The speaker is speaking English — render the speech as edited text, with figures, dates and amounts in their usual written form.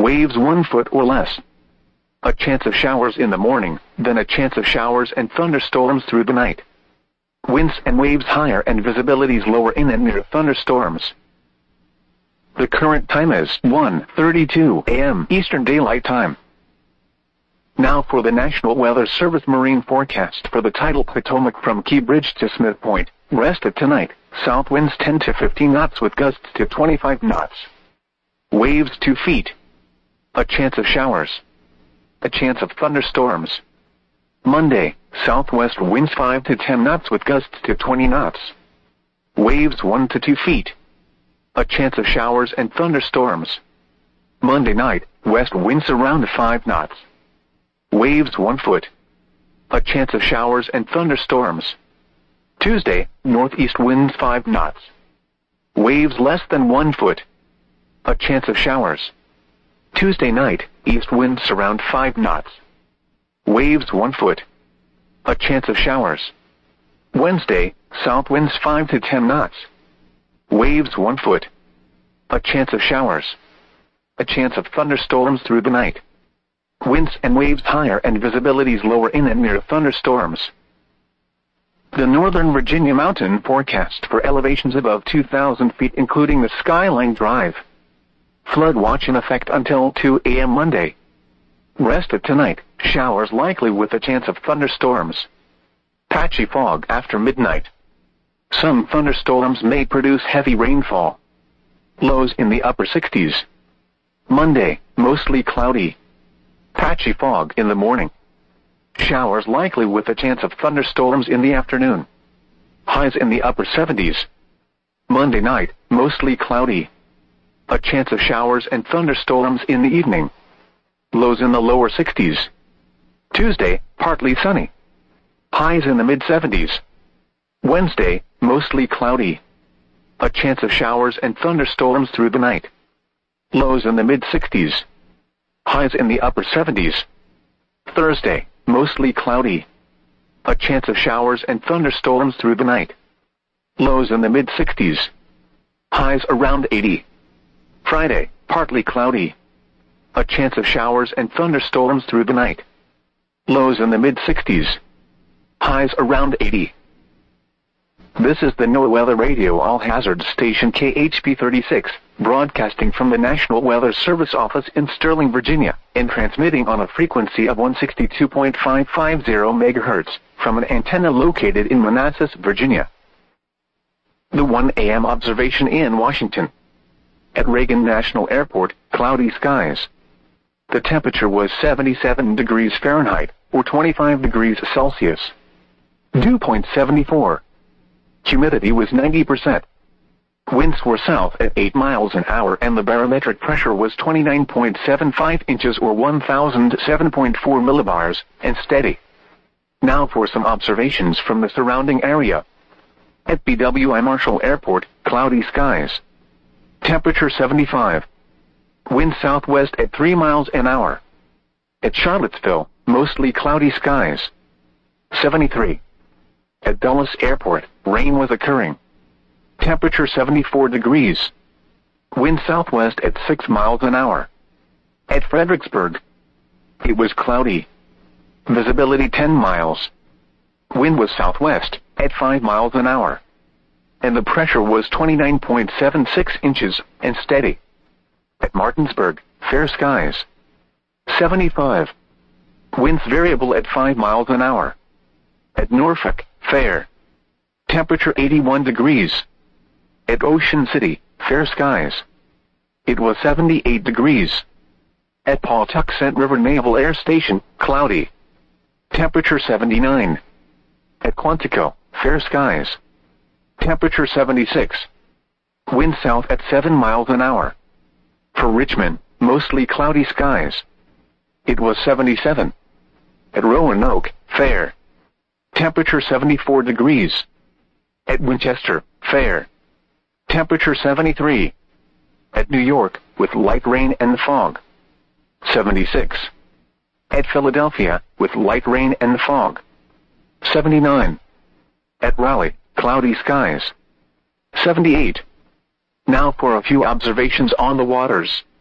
Waves 1 foot or less. A chance of showers in the morning, then a chance of showers and thunderstorms through the night. Winds and waves higher and visibilities lower in and near thunderstorms. The current time is 1:32 a.m. Eastern Daylight Time. Now for the National Weather Service marine forecast for the tidal Potomac from Key Bridge to Smith Point. Rest of tonight, south winds 10 to 15 knots with gusts to 25 knots. Waves 2 feet. A chance of showers. A chance of thunderstorms. Monday, southwest winds 5 to 10 knots with gusts to 20 knots. Waves 1 to 2 feet. A chance of showers and thunderstorms. Monday night, west winds around 5 knots. Waves 1 foot. A chance of showers and thunderstorms. Tuesday, northeast winds 5 knots. Waves less than 1 foot. A chance of showers. Tuesday night, east winds around 5 knots. Waves 1 foot. A chance of showers. Wednesday, south winds 5 to 10 knots. Waves 1 foot. A chance of showers. A chance of thunderstorms through the night. Winds and waves higher and visibilities lower in and near thunderstorms. The Northern Virginia mountain forecast for elevations above 2,000 feet including the Skyline Drive. Flood watch in effect until 2 a.m. Monday. Rest of tonight, showers likely with a chance of thunderstorms. Patchy fog after midnight. Some thunderstorms may produce heavy rainfall. Lows in the upper 60s. Monday, mostly cloudy. Patchy fog in the morning. Showers likely with a chance of thunderstorms in the afternoon. Highs in the upper 70s. Monday night, mostly cloudy. A chance of showers and thunderstorms in the evening. Lows in the lower 60s. Tuesday, partly sunny. Highs in the mid-70s. Wednesday, mostly cloudy. A chance of showers and thunderstorms through the night. Lows in the mid-60s. Highs in the upper 70s. Thursday, mostly cloudy. A chance of showers and thunderstorms through the night. Lows in the mid-60s. Highs around 80. Friday, partly cloudy. A chance of showers and thunderstorms through the night. Lows in the mid-60s. Highs around 80. This is the NOAA Weather Radio All Hazards Station KHP 36, broadcasting from the National Weather Service office in Sterling, Virginia, and transmitting on a frequency of 162.550 MHz from an antenna located in Manassas, Virginia. The 1 a.m. observation in Washington. At Reagan National Airport, cloudy skies. The temperature was 77 degrees Fahrenheit, or 25 degrees Celsius. Dew point 74. Humidity was 90%. Winds were south at 8 miles an hour and the barometric pressure was 29.75 inches or 1007.4 millibars, and steady. Now for some observations from the surrounding area. At BWI Marshall Airport, cloudy skies. Temperature 75. Wind southwest at 3 miles an hour. At Charlottesville, mostly cloudy skies. 73. At Dulles Airport, rain was occurring. Temperature 74 degrees. Wind southwest at 6 miles an hour. At Fredericksburg, it was cloudy. Visibility 10 miles. Wind was southwest at 5 miles an hour. And the pressure was 29.76 inches and steady. At Martinsburg, fair skies. 75. Winds variable at 5 miles an hour. At Norfolk, fair. Temperature 81 degrees. At Ocean City, fair skies. It was 78 degrees. At Pawtuxet River Naval Air Station, cloudy. Temperature 79. At Quantico, fair skies. Temperature 76. Wind south at 7 miles an hour. For Richmond, mostly cloudy skies. It was 77. At Roanoke, fair. Temperature 74 degrees. At Winchester, fair. Temperature 73. At New York, with light rain and fog. 76. At Philadelphia, with light rain and fog. 79. At Raleigh, cloudy skies. 78. Now for a few observations on the waters.